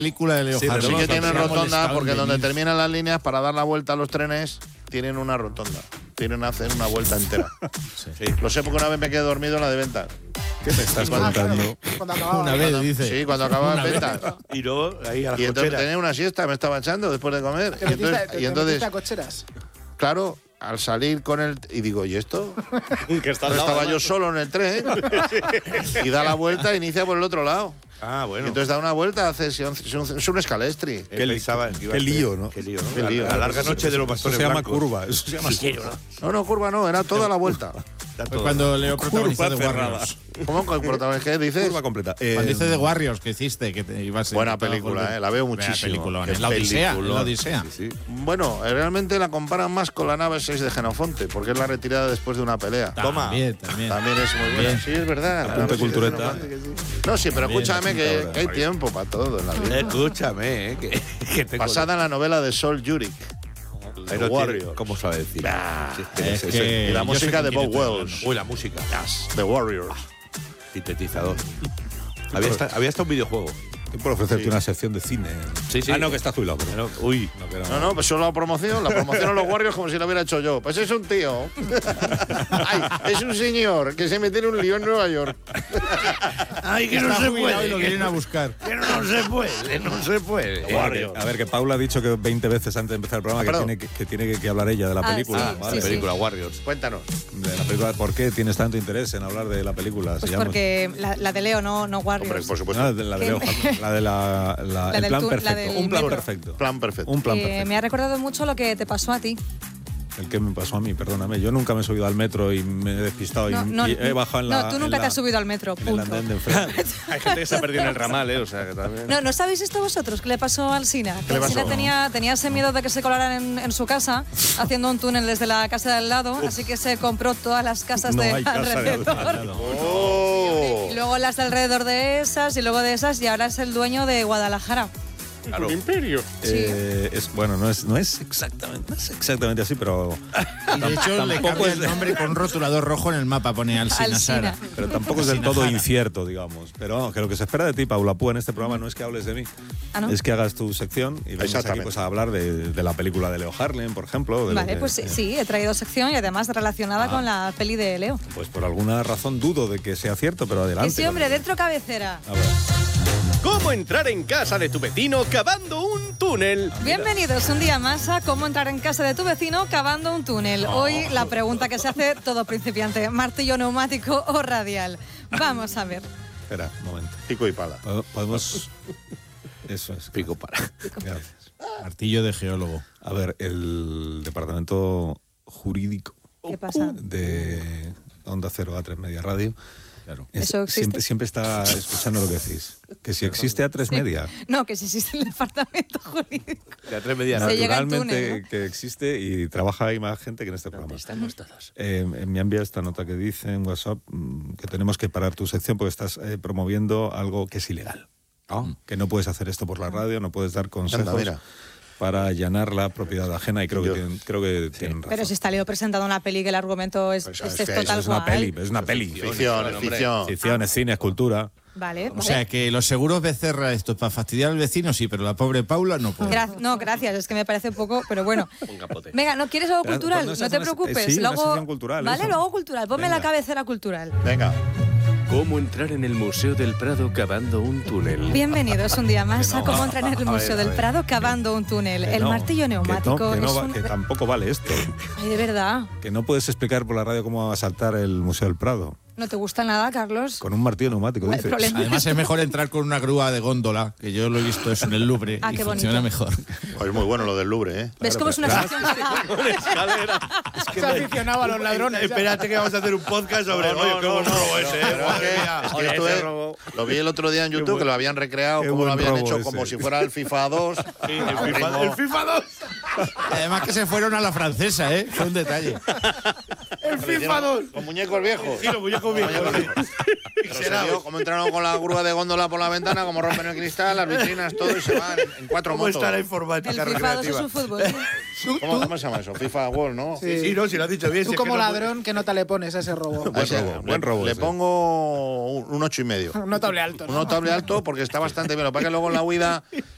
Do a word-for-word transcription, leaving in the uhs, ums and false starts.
película de Leo Sí, Harlem. pero Sí que tienen rotonda, molestado porque en donde venir. terminan las líneas para dar la vuelta a los trenes, tienen una rotonda. Tienen que hacer una vuelta entera. Sí. Lo sé porque una vez me quedé dormido en la de ventas. ¿Qué me estás Cuando- contando? Cuando acababa. Una vez, dice. Sí, cuando acababa Una en vez. ventas. Y luego ahí a las Y entonces cocheras. tenía una siesta, me estaba echando después de comer. Te Y metiste, entonces, te- y te entonces metiste a cocheras. claro, al salir con el... Y digo, ¿y esto? que está al Pero lado, estaba yo además. solo en el tren. Y da la vuelta e inicia por el otro lado. Ah, Y bueno. entonces da una vuelta, hace, es un, es un escalestri. Qué, li- qué lío, ¿no? Qué lío, ¿no? Qué lío. La, la larga noche de los Eso bastones se llama blancos. curva. Eso se llama No, no, curva no, era toda la vuelta. Está Fue todo. cuando Leo protagonizó Curva The cerrada. Warriors. ¿Cómo que el protagonista? ¿Qué dices? curva completa. Eh, Cuando dice The Warriors, que hiciste, que te ibas a... Buena película, eh, la veo Buena muchísimo. peliculón, Qué es la Odisea, es peliculón. la Odisea. Sí, sí. Bueno, eh, realmente la comparan más con la nave seis de Genofonte, porque es la retirada después de una pelea. Toma. También, también. También es muy buena. Bien. Sí, es verdad. la Apunte nave seis de cultureta. Genofonte. No, sí, pero También, escúchame que, apunta que hay ahora. tiempo para todo en la vida. Escúchame, eh, que, que tengo... Basada en la novela de Sol Yurik. Pero The tiene- Warriors. ¿Cómo sabe decir? Ah, Sí, es que es es- que- es- Y la yo música sé de con Bob quién estoy Wells. Uy, la música. Yes, The Warriors. Sintetizador. Había hasta, había hasta un videojuego. Estoy por ofrecerte Sí. una sección de cine. Sí, sí. Ah, no, que está jubilado. pero- No, uy. No, que era- No, no, pues solo la promoción. La promoción a los Warriors como si lo hubiera hecho yo. Pues es un tío. Ay, es un señor que se mete en un lío en Nueva York. Ay, que Está jubilado y lo vienen a buscar. Que no se puede, no se puede. A ver, a ver, que Paula ha dicho que veinte veces antes de empezar el programa que Perdón. tiene que, que tiene que, que hablar ella de la Ah, película. sí, Vale. La película Warriors. Cuéntanos. De la película. ¿Por qué tienes tanto interés en hablar de la película? Pues Se llama- porque la, la de Leo, no, no Warriors. Hombre, por supuesto. Ah, de la de Leo Harlem, la de la, la- La el del plan tu- la perfecto. del Un plan metro. perfecto. Plan perfecto. Un plan Eh, perfecto. me ha recordado mucho lo que te pasó a ti. El que me pasó a mí, perdóname. Yo nunca me he subido al metro y me he despistado y- No, no, y, he bajado en la. no, tú en nunca la- te has subido al metro, en el punto. andén de enfrente. Hay gente que se ha perdido en el ramal, ¿eh? O sea, que también. No, ¿no sabéis esto vosotros? ¿Qué le pasó al Sina? Que le el Sina pasó? tenía, tenía ese miedo de que se colaran en, en su casa, haciendo un túnel desde la casa de al lado, así que se compró todas las casas No de hay casa de al alrededor. lado. ¡Oh! Y luego las de alrededor de esas, y luego de esas, y ahora es el dueño de Guadalajara. Claro. Eh, es, bueno, no es, no es exactamente, no es exactamente así, pero Y de hecho le tampoco cambia es el de- nombre con un rotulador rojo en el mapa, pone Alsina Alsina. Sara. pero tampoco es del todo incierto, digamos. Pero vamos, que lo que se espera de ti, Paula Púa, en este programa no es que hables de mí, Ah, ¿no? es que hagas tu sección y vengas aquí Exactamente. pues, a hablar de, de la película de Leo Harlem, por ejemplo. de lo Vale, que- pues sí, eh, sí, he traído sección y además relacionada Ah. con la peli de Leo. Pues por alguna razón dudo de que sea cierto, pero adelante. Que sí, hombre, dentro cabecera. A ver. ¿Cómo entrar en casa de tu vecino cavando un túnel? Bienvenidos un día más a Cómo entrar en casa de tu vecino cavando un túnel. Hoy la pregunta que se hace todo principiante, martillo neumático o radial. Vamos a ver. Espera, un momento. Pico y pala. ¿Pod- ¿Podemos...? Eso es. Pico para. Gracias. Martillo de geólogo. A ver, el departamento jurídico ¿Qué pasa? de Onda Cero A tres Media Radio Claro. es- ¿Eso existe? siempre, siempre está escuchando lo que decís. Que si existe A tres Media, No, que si existe el departamento jurídico. De a tres medias. Se llega al naturalmente túnel, ¿no? que existe y trabaja ahí más gente que en este programa. Estamos todos. Eh, me envía esta nota que dice en WhatsApp mm, que tenemos que parar tu sección porque estás eh, promoviendo algo que es ilegal. Que no puedes hacer esto por la radio, no puedes dar consejos Anda, mira. para allanar la propiedad ajena y creo Yo- que tienen, creo que tienen razón. Pero si está Leo presentando una peli que el argumento es, Pues, es, es es que total es una guay. peli, es una peli. Ficción, es ficción. Ficción, es cine, es cultura. Vale, O vale. sea que los seguros Becerra, esto es para fastidiar al vecino, sí, pero la pobre Paula no puede. Gra- no, gracias, es que me parece un poco, pero bueno. Un capote. Venga, ¿no quieres algo Pero, cultural? pues, No no te es una- preocupes. eh, sí, una luego, sección cultural, Vale, eso. lo hago cultural. Ponme Venga. la cabecera cultural. Venga. ¿Cómo entrar en el Museo del Prado cavando un túnel? Bienvenidos un día más a Cómo entrar en el A Museo ver, a del ver. Prado cavando un túnel. Que El no, martillo que no, neumático que no es va- un... que tampoco vale esto. Ay, de verdad. Que no puedes explicar por la radio cómo va a saltar el Museo del Prado. ¿No te gusta nada, Carlos? Con un martillo neumático, El dices. problema- Además es mejor entrar con una grúa de góndola, que yo lo he visto eso en el Louvre Ah, y qué funciona bonito. mejor. Pues es muy bueno lo del Louvre, ¿eh? ¿Ves cómo es una sección? Se aficionaba a los ladrones. Espérate que vamos a hacer un podcast sobre. No, Oye, no, qué no, buen no, robo ese, eh, pero madre es que- mía. es que Oye, esto ese es- robo. Lo vi el otro día en YouTube, que lo habían recreado, qué como lo buen habían robo hecho, ese. como si fuera el FIFA dos. Sí, el FIFA, el FIFA dos. Además que se fueron a la francesa, ¿eh? Fue un detalle. El FIFA dos. Con muñecos viejos. Sí, los muñecos viejos. Pero se vio cómo entraron con la grúa de góndola por la ventana, como rompen el cristal, las vitrinas, todo, y se van en, en cuatro ¿Cómo motos. está la El informática FIFA dos es recreativa? un fútbol. ¿Cómo, cómo se llama eso? FIFA World, ¿no? Sí, sí, no, si lo has dicho bien. Tú si es como que no ladrón, ¿qué nota le pones a ese robo? A ese- robo, buen le- robo Le ese. pongo un, un ocho y medio. Un notable alto, Un ¿no? notable alto porque está bastante bien. Lo que pasa es que luego en la huida